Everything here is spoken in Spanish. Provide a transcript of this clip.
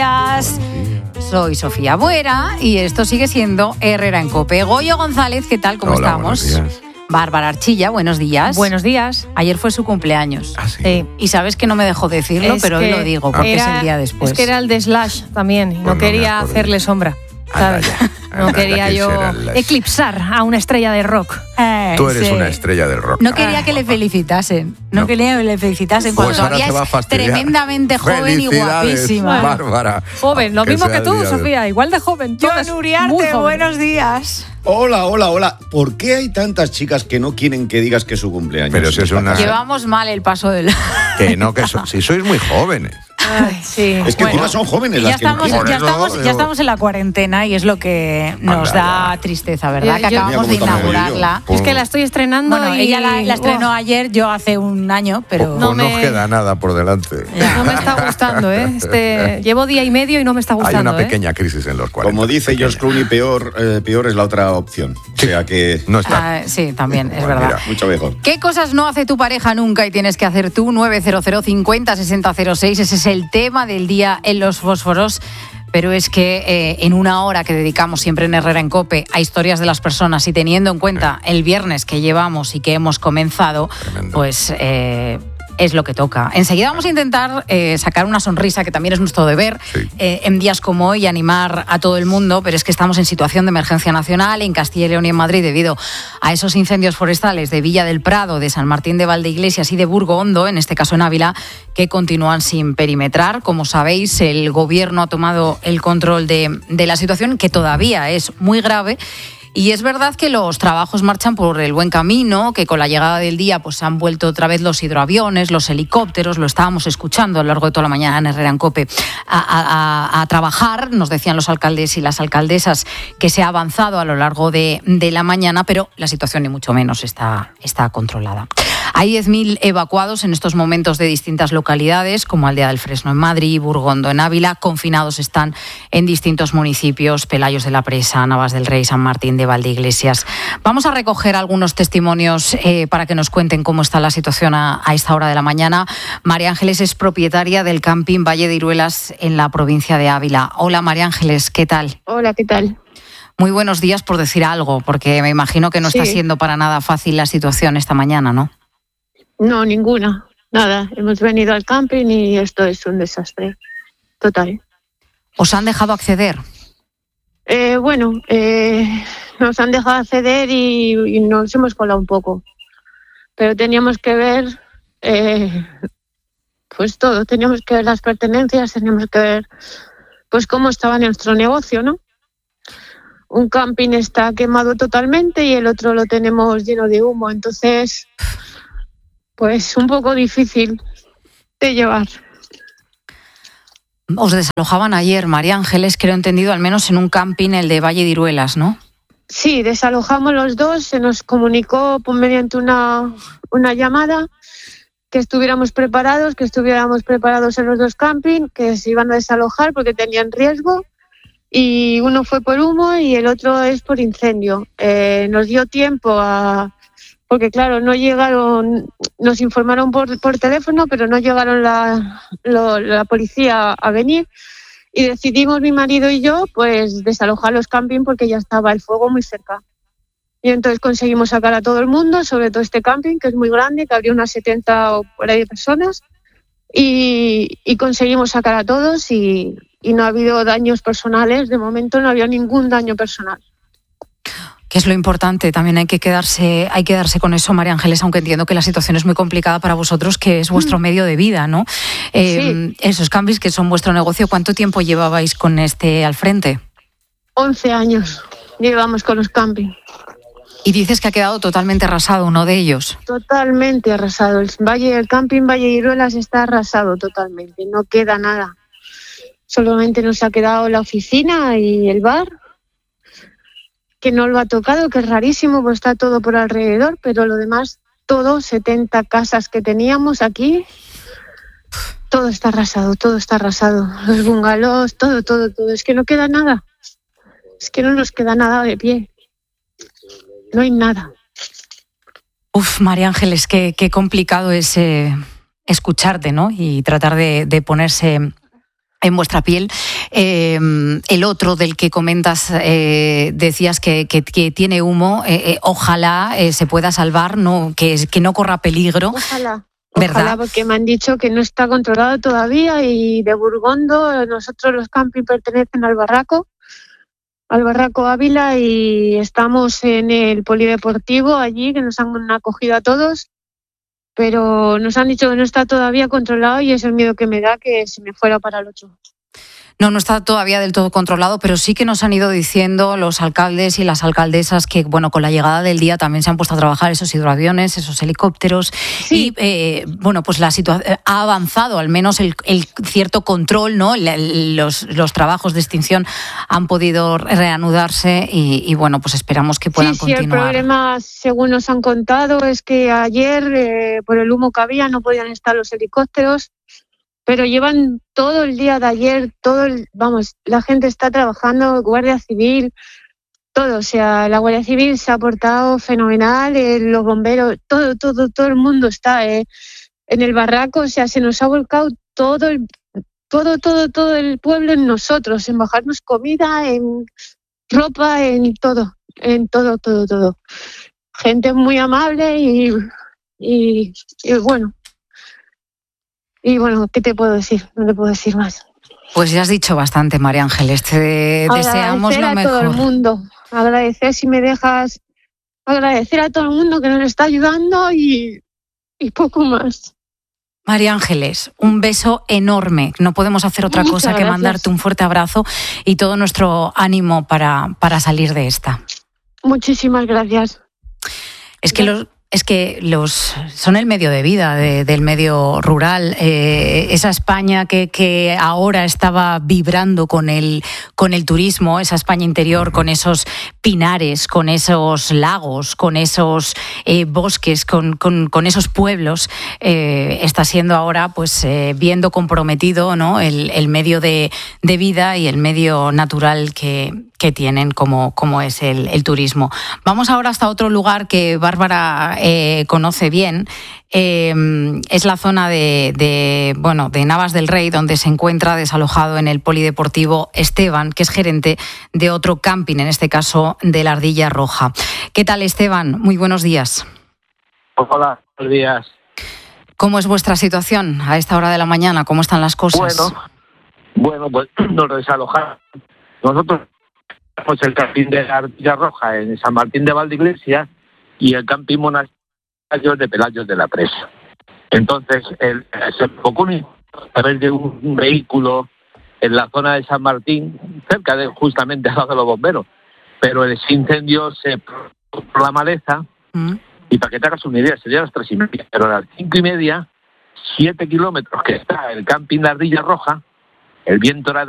días. Soy Sofía Buera y esto sigue siendo Herrera en COPE. Goyo González, ¿qué tal? ¿Cómo estamos? Buenos días. Bárbara Archilla, buenos días. Buenos días. Ayer fue su cumpleaños. Ah, sí. Y sabes que no me dejó decirlo, pero hoy lo digo porque es el día después. Es que era el de Slash también y no quería hacerle sombra, ¿sabes? No quería yo eclipsar a una estrella de rock. Tú eres una estrella del rock. No quería que le felicitasen. No quería que le felicitasen. Pues Cuando todavía es tremendamente joven y guapísima. Bárbara. Joven, lo mismo que tú, Sofía, igual de joven. John Uriarte, buenos días. Hola. ¿Por qué hay tantas chicas que no quieren que digas que es su cumpleaños? Pero si es una... Llevamos mal el paso del... si sois muy jóvenes. Ay, sí. Es que encima son jóvenes las que no quieren. Ya estamos en la cuarentena y es lo que nos da tristeza, ¿verdad? Que acabamos de inaugurarla. Es que la estoy estrenando. Bueno, ella la estrenó ayer, yo hace un año, pero... No queda nada por delante. No me está gustando, ¿eh? Llevo día y medio y no me está gustando. Hay una pequeña crisis en los 40. Como dice George Clooney, peor es la otra opción. O sea que... No está. Sí, también, es verdad. Mira, mucho mejor. ¿Qué cosas no hace tu pareja nunca y tienes que hacer tú? 900 50 60 06. Ese es el tema del día en Los Fósforos. Pero es que en una hora que dedicamos siempre en Herrera en COPE a historias de las personas y teniendo en cuenta el viernes que llevamos y que hemos comenzado, Tremendo. pues... es lo que toca. Enseguida vamos a intentar sacar una sonrisa, que también es nuestro deber, sí. En días como hoy, animar a todo el mundo, pero es que estamos en situación de emergencia nacional en Castilla y León y en Madrid debido a esos incendios forestales de Villa del Prado, de San Martín de Valdeiglesias y de Burgo Hondo, en este caso en Ávila, que continúan sin perimetrar. Como sabéis, el gobierno ha tomado el control de la situación, que todavía es muy grave. Y es verdad que los trabajos marchan por el buen camino, que con la llegada del día pues han vuelto otra vez los hidroaviones, los helicópteros, lo estábamos escuchando a lo largo de toda la mañana en Herrera en COPE, a trabajar. Nos decían los alcaldes y las alcaldesas que se ha avanzado a lo largo de la mañana, pero la situación ni mucho menos está controlada. Hay 10.000 evacuados en estos momentos de distintas localidades, como Aldea del Fresno en Madrid, Burgondo en Ávila. Confinados están en distintos municipios: Pelayos de la Presa, Navas del Rey, San Martín de Valdeiglesias. Vamos a recoger algunos testimonios para que nos cuenten cómo está la situación a esta hora de la mañana. María Ángeles es propietaria del camping Valle de Iruelas en la provincia de Ávila. Hola, María Ángeles, ¿qué tal? Hola, ¿qué tal? Muy buenos días, por decir algo, porque me imagino que no está siendo para nada fácil la situación esta mañana, ¿no? No, ninguna. Nada. Hemos venido al camping y esto es un desastre total. ¿Os han dejado acceder? Nos han dejado acceder y nos hemos colado un poco. Pero teníamos que ver, pues todo. Teníamos que ver las pertenencias, teníamos que ver pues cómo estaba nuestro negocio, ¿no? Un camping está quemado totalmente y el otro lo tenemos lleno de humo. Entonces, pues un poco difícil de llevar. Os desalojaban ayer, María Ángeles, creo entendido, al menos en un camping, el de Valle de Iruelas, ¿no? Sí, desalojamos los dos, se nos comunicó mediante una llamada que estuviéramos preparados en los dos campings, que se iban a desalojar porque tenían riesgo, y uno fue por humo y el otro es por incendio. Nos dio tiempo porque claro, no llegaron, nos informaron por teléfono, pero no llegaron la policía a venir, y decidimos mi marido y yo pues desalojar los camping porque ya estaba el fuego muy cerca. Y entonces conseguimos sacar a todo el mundo, sobre todo este camping, que es muy grande, que habría unas 70 o por ahí personas, y conseguimos sacar a todos y no ha habido daños personales. De momento no había ningún daño personal. Que es lo importante, también hay que quedarse con eso, María Ángeles, aunque entiendo que la situación es muy complicada para vosotros, que es vuestro medio de vida, ¿no? Sí. Esos campings que son vuestro negocio, ¿cuánto tiempo llevabais con este al frente? 11 años llevamos con los campings. Y dices que ha quedado totalmente arrasado uno de ellos. Totalmente arrasado. El camping Valle de Iruelas está arrasado totalmente, no queda nada. Solamente nos ha quedado la oficina y el bar, que no lo ha tocado, que es rarísimo, pues está todo por alrededor, pero lo demás, todo, 70 casas que teníamos aquí, todo está arrasado. Los bungalows, todo. Es que no queda nada. Es que no nos queda nada de pie. No hay nada. María Ángeles, qué complicado es escucharte, ¿no? Y tratar de ponerse en vuestra piel. El otro del que comentas, decías que tiene humo, ojalá se pueda salvar, no, que no corra peligro. Ojalá. ¿Verdad? Ojalá, porque me han dicho que no está controlado todavía, y de Burgondo, nosotros los camping pertenecen al Barraco Ávila, y estamos en el polideportivo allí, que nos han acogido a todos, pero nos han dicho que no está todavía controlado, y es el miedo que me da, que se me fuera para el 8. No está todavía del todo controlado, pero sí que nos han ido diciendo los alcaldes y las alcaldesas que, bueno, con la llegada del día también se han puesto a trabajar esos hidroaviones, esos helicópteros, sí. Y, pues la situación ha avanzado, al menos el cierto control, ¿no? Los trabajos de extinción han podido reanudarse y bueno, pues esperamos que puedan continuar. Sí, el problema, según nos han contado, es que ayer, por el humo que había, no podían estar los helicópteros. Pero llevan todo el día de ayer, la gente está trabajando, Guardia Civil, todo. O sea, la Guardia Civil se ha portado fenomenal, los bomberos, todo el mundo está en el barraco. O sea, se nos ha volcado todo el pueblo en nosotros, en bajarnos comida, en ropa, en todo. Gente muy amable y bueno. Y bueno, ¿qué te puedo decir? No te puedo decir más. Pues ya has dicho bastante, María Ángeles. Te deseamos lo mejor. Agradecer a todo el mundo. Agradecer, si me dejas, agradecer a todo el mundo que nos está ayudando y poco más. María Ángeles, un beso enorme. No podemos hacer otra cosa que mandarte un fuerte abrazo y todo nuestro ánimo para salir de esta. Muchísimas gracias. Es que son el medio de vida del medio rural, esa España que ahora estaba vibrando con el turismo, esa España interior, con esos pinares, con esos lagos, con esos bosques, con esos pueblos, está siendo ahora pues viendo comprometido, ¿no? el medio de vida y el medio natural que tienen como es el turismo. Vamos ahora hasta otro lugar que Bárbara conoce bien. Es la zona de Navas del Rey, donde se encuentra desalojado en el polideportivo Esteban, que es gerente de otro camping, en este caso de la Ardilla Roja. ¿Qué tal, Esteban? Muy buenos días. Hola, buenos días. ¿Cómo es vuestra situación a esta hora de la mañana? ¿Cómo están las cosas? Bueno, pues nos desalojamos. Nosotros tenemos el camping de la Ardilla Roja en San Martín de Valdeiglesia y el camping Monasterio de Pelayos de la Presa. Entonces, se provocó a través de un vehículo en la zona de San Martín, cerca de justamente al lado de los bomberos, pero el incendio se produjo por la maleza. Y para que te hagas una idea, sería a las 3:30, pero a las 5:30, 7 kilómetros que está el camping de Ardilla Roja, el viento era